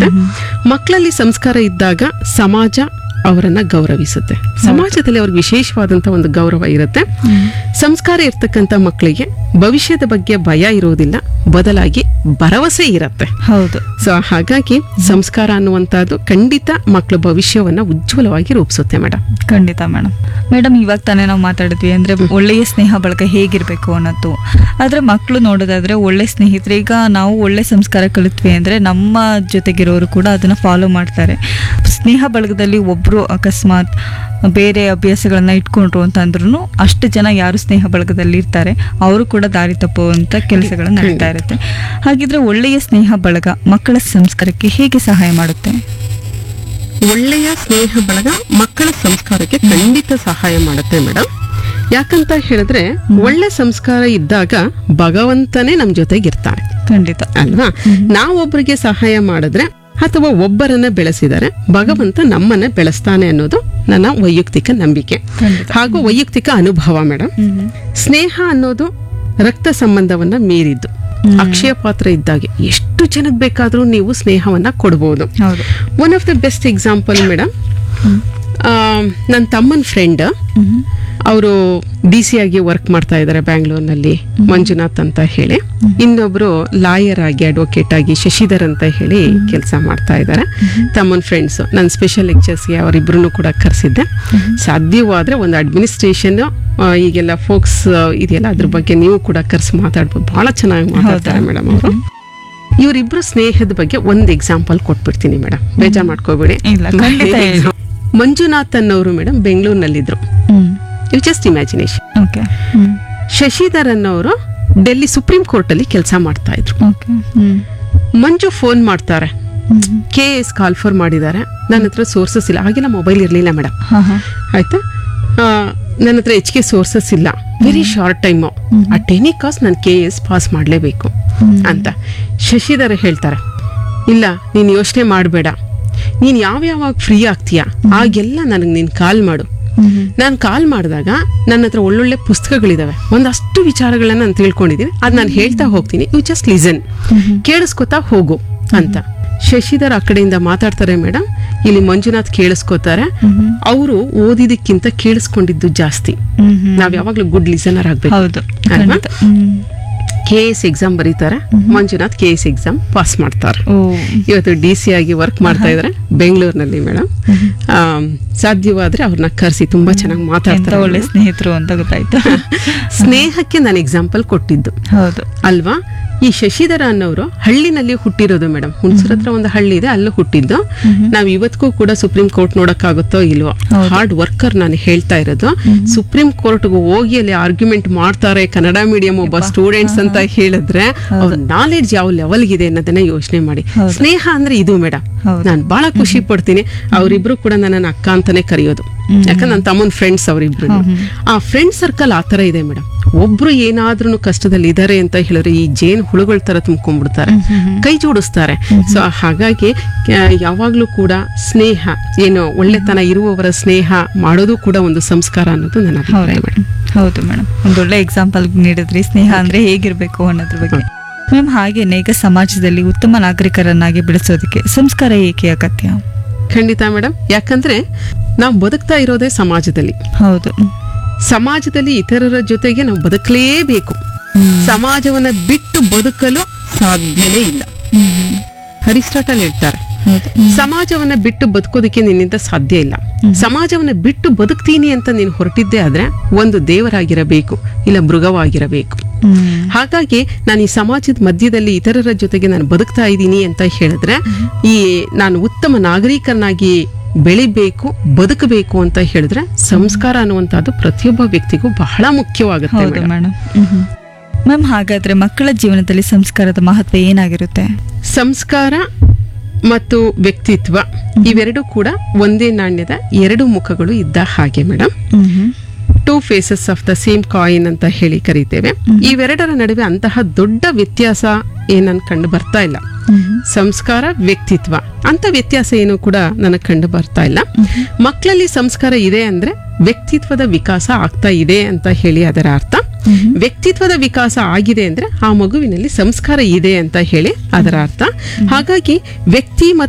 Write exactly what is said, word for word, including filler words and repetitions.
ಇರುತ್ತೆ. ಮಕ್ಕಳಲ್ಲಿ ಸಂಸ್ಕಾರ ಇದ್ದಾಗ ಸಮಾಜ ಅವರನ್ನ ಗೌರವಿಸುತ್ತೆ. ಸಮಾಜದಲ್ಲಿ ಅವ್ರಿಗೆ ವಿಶೇಷವಾದಂತ ಒಂದು ಗೌರವ ಇರುತ್ತೆ. ಸಂಸ್ಕಾರ ಇರ್ತಕ್ಕಂಥ ಮಕ್ಕಳಿಗೆ ಭವಿಷ್ಯದ ಬಗ್ಗೆ ಭಯ ಇರೋದಿಲ್ಲ, ಬದಲಾಗಿ ಭರವಸೆ ಇರುತ್ತೆ. ಹೌದು. ಸೊ ಹಾಗಾಗಿ ಸಂಸ್ಕಾರ ಅನ್ನುವಂಥದ್ದು ಖಂಡಿತ ಮಕ್ಕಳ ಭವಿಷ್ಯವನ್ನ ಉಜ್ವಲವಾಗಿ ರೂಪಿಸುತ್ತೆ ಮೇಡಮ್. ಖಂಡಿತ ಮೇಡಮ್. ಮೇಡಮ್ ಇವಾಗ ತಾನೇ ನಾವು ಮಾತಾಡಿದ್ವಿ ಅಂದ್ರೆ ಒಳ್ಳೆಯ ಸ್ನೇಹ ಬಳಕೆ ಹೇಗಿರ್ಬೇಕು ಅನ್ನೋದು. ಆದ್ರೆ ಮಕ್ಕಳು ನೋಡೋದಾದ್ರೆ ಒಳ್ಳೆ ಸ್ನೇಹಿತರೆ, ಈಗ ನಾವು ಒಳ್ಳೆ ಸಂಸ್ಕಾರ ಕಲಿತ್ವಿ ಅಂದ್ರೆ ನಮ್ಮ ಜೊತೆಗಿರೋರು ಕೂಡ ಅದನ್ನ ಫಾಲೋ ಮಾಡ್ತಾರೆ. ಸ್ನೇಹ ಬಳಗದಲ್ಲಿ ಒಬ್ರು ಅಕಸ್ಮಾತ್ ಬೇರೆ ಅಭ್ಯಾಸಗಳನ್ನ ಇಟ್ಕೊಂಡ್ರು ಅಂತ ಅಂದ್ರೂ ಅಷ್ಟು ಜನ ಯಾರು ಸ್ನೇಹ ಬಳಗದಲ್ಲಿ ಇರ್ತಾರೆ ಅವರು ಕೂಡ ದಾರಿ ತಪ್ಪುವಂತ ಕೆಲಸಗಳು ನಡೀತಾ ಇರುತ್ತೆ. ಹಾಗಿದ್ರೆ ಒಳ್ಳೆಯ ಸ್ನೇಹ ಬಳಗ ಮಕ್ಕಳ ಸಂಸ್ಕಾರಕ್ಕೆ ಹೇಗೆ ಸಹಾಯ ಮಾಡುತ್ತೆ? ಒಳ್ಳೆಯ ಸ್ನೇಹ ಬಳಗ ಮಕ್ಕಳ ಸಂಸ್ಕಾರಕ್ಕೆ ಖಂಡಿತ ಸಹಾಯ ಮಾಡುತ್ತೆ ಮೇಡಮ್. ಯಾಕಂತ ಹೇಳಿದ್ರೆ ಒಳ್ಳೆ ಸಂಸ್ಕಾರ ಇದ್ದಾಗ ಭಗವಂತನೇ ನಮ್ ಜೊತೆಗಿರ್ತಾನೆ. ಖಂಡಿತ ಅಲ್ವಾ? ನಾವೊಬ್ಬರಿಗೆ ಸಹಾಯ ಮಾಡಿದ್ರೆ ಅಥವಾ ಒಬ್ಬರನ್ನ ಬೆಳೆಸಿದರೆ ಭಗವಂತ ನಮ್ಮನ್ನ ಬೆಳೆಸ್ತಾನೆ ಅನ್ನೋದು ನನ್ನ ವೈಯಕ್ತಿಕ ನಂಬಿಕೆ ಹಾಗೂ ವೈಯಕ್ತಿಕ ಅನುಭವ ಮೇಡಮ್. ಸ್ನೇಹ ಅನ್ನೋದು ರಕ್ತ ಸಂಬಂಧವನ್ನ ಮೀರಿದ್ದು. ಅಕ್ಷಯ ಪಾತ್ರ ಇದ್ದಾಗೆ ಎಷ್ಟು ಜನಕ್ಕೆ ಬೇಕಾದ್ರೂ ನೀವು ಸ್ನೇಹವನ್ನ ಕೊಡಬಹುದು. One of the best example madam, ನನ್ನ ತಮ್ಮನ ಫ್ರೆಂಡ್, ಅವರು ಡಿ ಸಿ ಆಗಿ ವರ್ಕ್ ಮಾಡ್ತಾ ಇದ್ದಾರೆ ಬ್ಯಾಂಗ್ಳೂರ್ನಲ್ಲಿ, ಮಂಜುನಾಥ್ ಅಂತ ಹೇಳಿ. ಇನ್ನೊಬ್ರು ಲಾಯರ್ ಆಗಿ ಅಡ್ವೊಕೇಟ್ ಆಗಿ ಶಶಿಧರ್ ಅಂತ ಹೇಳಿ ಕೆಲಸ ಮಾಡ್ತಾ ಇದ್ದಾರೆ. ತಮ್ಮನ ಫ್ರೆಂಡ್ಸ್ ನನ್ನ ಸ್ಪೆಷಲ್ ಲೆಕ್ಚರ್ಸ್ಗೆ ಅವರಿಬ್ರು ಕೂಡ ಕರೆಸಿದ್ದೆ. ಸಾಧ್ಯವಾದ್ರೆ ಒಂದು ಅಡ್ಮಿನಿಸ್ಟ್ರೇಷನ್ ಈಗೆಲ್ಲ ಫೋಕ್ಸ್ ಇದೆಯಲ್ಲ ಅದ್ರ ಬಗ್ಗೆ ನೀವು ಕೂಡ ಕರೆಸಿ ಮಾತಾಡ್ಬೋದು. ಬಹಳ ಚೆನ್ನಾಗಿ ಮಾತಾಡ್ತಾರೆ ಮೇಡಮ್ ಅವರು. ಇವರಿಬ್ರು ಸ್ನೇಹದ ಬಗ್ಗೆ ಒಂದು ಎಕ್ಸಾಂಪಲ್ ಕೊಟ್ಬಿಡ್ತೀನಿ ಮೇಡಮ್, ಬೇಜಾರ್ ಮಾಡ್ಕೋಬೇಡಿ. ಮಂಜುನಾಥ್ ಅನ್ನೋರು madam ಬೆಂಗಳೂರಿನಲ್ಲಿದ್ರು. You just imagination. Shashidhar ಅನ್ನೋರು ಡೆಲ್ಲಿ ಸುಪ್ರೀಂ ಕೋರ್ಟ್ ಅಲ್ಲಿ ಕೆಲಸ ಮಾಡ್ತಾ ಇದ್ರು. ಮಂಜು ಫೋನ್ ಮಾಡ್ತಾರೆ, ಕೆ ಎಸ್ ಕಾಲ್ಫರ್ ಮಾಡಿದ್ದಾರೆ, ನನ್ನ ಹತ್ರ ಸೋರ್ಸಸ್ ಇಲ್ಲ. ಹಾಗೆಲ್ಲ ಮೊಬೈಲ್ ಇರ್ಲಿಲ್ಲ ಮೇಡಮ್, ಆಯ್ತಾ. ನನ್ನ ಹತ್ರ ಎಚ್ ಕೆ ಸೋರ್ಸಸ್ ಇಲ್ಲ, very short time, at any cost ನಾನು ಕೆ ಎಸ್ ಪಾಸ್ ಮಾಡ್ಲೇಬೇಕು ಅಂತ. ಶಶಿಧರ್ ಹೇಳ್ತಾರೆ, ಇಲ್ಲ ನೀನ್ ಯೋಚನೆ ಮಾಡಬೇಡ, ನೀನ್ ಯಾವ ಯಾವಾಗ ಫ್ರೀ ಆಗ್ತೀಯಾ ಆಗೆಲ್ಲ ನನಗೆ ನೀನ್ ಕಾಲ್ ಮಾಡು. ನಾನು ಕಾಲ್ ಮಾಡಿದಾಗ ನನ್ನ ಹತ್ರ ಒಳ್ಳೊಳ್ಳೆ ಪುಸ್ತಕಗಳಿದಾವೆ, ಒಂದಷ್ಟು ವಿಚಾರಗಳನ್ನ ನಾನು ತಿಳ್ಕೊಂಡಿದ್ದೀನಿ, ಅದ್ ನಾನು ಹೇಳ್ತಾ ಹೋಗ್ತೀನಿ, ಯು ಜಸ್ಟ್ ಲಿಸನ್, ಕೇಳಿಸ್ಕೊತಾ ಹೋಗು ಅಂತ. ಶಶಿಧರ್ ಆ ಕಡೆಯಿಂದ ಮಾತಾಡ್ತಾರೆ ಮೇಡಮ್, ಇಲ್ಲಿ ಮಂಜುನಾಥ್ ಕೇಳಿಸ್ಕೊತಾರೆ. ಅವರು ಓದಿದಕ್ಕಿಂತ ಕೇಳಿಸ್ಕೊಂಡಿದ್ದು ಜಾಸ್ತಿ. ನಾವ್ ಯಾವಾಗ್ಲೂ ಗುಡ್ ಲಿಸನರ್ ಆಗ್ಬೇಕು. ಕೆ ಎಸ್ ಎಕ್ಸಾಮ್ ಬರೀತಾರೆ, Manjunath K S exam pass ಮಾಡ್ತಾರೆ. ಇವತ್ತು ಡಿ ಸಿ ಆಗಿ ವರ್ಕ್ ಮಾಡ್ತಾ ಇದಾರೆ ಬೆಂಗಳೂರಿನಲ್ಲಿ ಮೇಡಮ್. ಸಾಧ್ಯವಾದ್ರೆ ಅವ್ರನ್ನ ಕರೆಸಿ ತುಂಬಾ ಚೆನ್ನಾಗಿ ಮಾತಾಡ್ತಾರೆ. ಒಳ್ಳೆ ಸ್ನೇಹಿತರು ಅಂತ ಗೊತ್ತಾಯ್ತು. ಸ್ನೇಹಕ್ಕೆ ನಾನು ಎಕ್ಸಾಂಪಲ್ ಕೊಟ್ಟಿದ್ದು ಹೌದು ಅಲ್ವಾ. ಈ ಶಶಿಧರ ಅನ್ನೋರು ಹಳ್ಳಿನಲ್ಲಿ ಹುಟ್ಟಿರೋದು ಮೇಡಮ್. ಹುಣಸೂರ್ ಹತ್ರ ಒಂದು ಹಳ್ಳಿ ಇದೆ, ಅಲ್ಲೂ ಹುಟ್ಟಿದ್ದು. ನಾವ್ ಇವತ್ತಿಗೂ ಕೂಡ ಸುಪ್ರೀಂ ಕೋರ್ಟ್ ನೋಡಕ್ಕಾಗುತ್ತೋ ಇಲ್ವೋ, ಹಾರ್ಡ್ ವರ್ಕರ್. ನಾನು ಹೇಳ್ತಾ ಇರೋದು ಸುಪ್ರೀಂ ಕೋರ್ಟ್ ಹೋಗಿ ಅಲ್ಲಿ ಆರ್ಗ್ಯುಮೆಂಟ್ ಮಾಡ್ತಾರೆ ಕನ್ನಡ ಮೀಡಿಯಂ ಒಬ್ಬ ಸ್ಟೂಡೆಂಟ್ಸ್ ಅಂತ ಹೇಳಿದ್ರೆ ಅವ್ರ ನಾಲೆಡ್ಜ್ ಯಾವ ಲೆವೆಲ್ಗಿದೆ ಅನ್ನೋದನ್ನ ಯೋಚನೆ ಮಾಡಿ. ಸ್ನೇಹ ಅಂದ್ರೆ ಇದು ಮೇಡಮ್. ನಾನ್ ಬಹಳ ಖುಷಿ ಪಡ್ತೀನಿ. ಅವರಿಬ್ರು ಕೂಡ ನನ್ನನ್ನು ಅಕ್ಕ ಅಂತಾನೆ ಕರೆಯೋದು, ಯಾಕಂದ್ರೆ ನನ್ನ ತಮ್ಮನ ಫ್ರೆಂಡ್ಸ್ ಅವರಿಬ್ರು. ಆ ಫ್ರೆಂಡ್ ಸರ್ಕಲ್ ಆತರ ಇದೆ ಮೇಡಮ್. ಒಬ್ರು ಏನಾದ್ರೂ ಕಷ್ಟದಲ್ಲಿ ಇದಾರೆ ಅಂತ ಹೇಳಿದ್ರೆ ಈ ಜೇನ್ ಹುಳುಗಳ ತರ ತುಂಬ್ಕೊಂಡ್ಬಿಡ್ತಾರೆ, ಕೈ ಜೋಡಿಸ್ತಾರೆ. ಸೊ ಹಾಗಾಗಿ ಯಾವಾಗ್ಲೂ ಕೂಡ ಸ್ನೇಹ ಏನು ಒಳ್ಳೆತನ ಇರುವವರ ಸ್ನೇಹ ಮಾಡೋದು ಕೂಡ ಒಂದು ಸಂಸ್ಕಾರ ಅನ್ನೋದು ನನ್ನ ಅಭಿಪ್ರಾಯ ಮೇಡಮ್. ಹೌದು ಮೇಡಮ್, ಒಂದೊಳ್ಳೆ ಎಕ್ಸಾಂಪಲ್ ನೀಡಿದ್ರಿ ಸ್ನೇಹ ಅಂದ್ರೆ ಹೇಗಿರ್ಬೇಕು ಅನ್ನೋದ್ರ ಬಗ್ಗೆ. ಮ್ಯಾಮ್, ಹಾಗೇನೆ ಈಗ ಸಮಾಜದಲ್ಲಿ ಉತ್ತಮ ನಾಗರಿಕರನ್ನಾಗಿ ಬೆಳೆಸೋದಕ್ಕೆ ಸಂಸ್ಕಾರ ಏಕೆ ಅಗತ್ಯ? ಖಂಡಿತ ಮೇಡಮ್, ಯಾಕಂದ್ರೆ ನಾವು ಬದುಕ್ತಾ ಇರೋದೇ ಸಮಾಜದಲ್ಲಿ. ಹೌದು, ಸಮಾಜದಲ್ಲಿ ಇತರರ ಜೊತೆಗೆ ನಾವು ಬದುಕಲೇಬೇಕು. ಸಮಾಜವನ್ನ ಬಿಟ್ಟು ಬದುಕಲು ಸಾಧ್ಯನೇ ಇಲ್ಲ. ಅರಿಸ್ಟಾಟಲ್ ಹೇಳ್ತಾರೆ, ಸಮಾಜವನ್ನ ಬಿಟ್ಟು ಬದುಕೋದಕ್ಕೆ ನಿನ್ನಿಂದ ಸಾಧ್ಯ ಇಲ್ಲ. ಸಮಾಜವನ್ನ ಬಿಟ್ಟು ಬದುಕ್ತೀನಿ ಅಂತ ನೀನು ಹೊರಟಿದ್ದೆ ಆದ್ರೆ ಒಂದು ದೇವರಾಗಿರಬೇಕು, ಇಲ್ಲ ಮೃಗವಾಗಿರಬೇಕು. ಹಾಗಾಗಿ ನಾನು ಈ ಸಮಾಜದ ಮಧ್ಯದಲ್ಲಿ ಇತರರ ಜೊತೆಗೆ ನಾನು ಬದುಕ್ತಾ ಇದ್ದೀನಿ ಅಂತ ಹೇಳಿದ್ರೆ ಈ ನಾನು ಉತ್ತಮ ನಾಗರಿಕನಾಗಿ ಬೆಳಿಬೇಕು, ಬದುಕಬೇಕು ಅಂತ ಹೇಳಿದ್ರೆ ಸಂಸ್ಕಾರ ಅನ್ನುವಂಥದ್ದು ಪ್ರತಿಯೊಬ್ಬ ವ್ಯಕ್ತಿಗೂ ಬಹಳ ಮುಖ್ಯವಾಗುತ್ತೆ ಮೇಡಮ್. ಮ್ಯಾಮ್, ಹಾಗಾದ್ರೆ ಮಕ್ಕಳ ಜೀವನದಲ್ಲಿ ಸಂಸ್ಕಾರದ ಮಹತ್ವ ಏನಾಗಿರುತ್ತೆ? ಸಂಸ್ಕಾರ ಮತ್ತು ವ್ಯಕ್ತಿತ್ವ ಇವೆರಡೂ ಕೂಡ ಒಂದೇ ನಾಣ್ಯದ ಎರಡು ಮುಖಗಳು ಇದ್ದ ಹಾಗೆ madam. Two phases of the same coin ಅಂತ ಹೇಳಿ ಕರೀತೇವೆ. ಇವೆರಡರ ನಡುವೆ ಅಂತಹ ದೊಡ್ಡ ವ್ಯತ್ಯಾಸ ಏನನ್ ಕಂಡು ಬರ್ತಾ ಇಲ್ಲ. ಸಂಸ್ಕಾರ, ವ್ಯಕ್ತಿತ್ವ ಅಂತ ವ್ಯತ್ಯಾಸ ಏನು ಕೂಡ ನನಗೆ ಕಂಡು ಬರ್ತಾ ಇಲ್ಲ. ಮಕ್ಕಳಲ್ಲಿ ಸಂಸ್ಕಾರ ಇದೆ ಅಂದ್ರೆ ವ್ಯಕ್ತಿತ್ವದ ವಿಕಾಸ ಆಗ್ತಾ ಇದೆ ಅಂತ ಹೇಳಿ ಅದರ ಅರ್ಥ. ವ್ಯಕ್ತಿತ್ವದ ವಿಕಾಸ ಆಗಿದೆ ಅಂದ್ರೆ ಆ ಮಗುವಿನಲ್ಲಿ ಸಂಸ್ಕಾರ ಇದೆ ಅಂತ ಹೇಳಿ ಅದರ ಅರ್ಥ. ಹಾಗಾಗಿ ವ್ಯಕ್ತಿ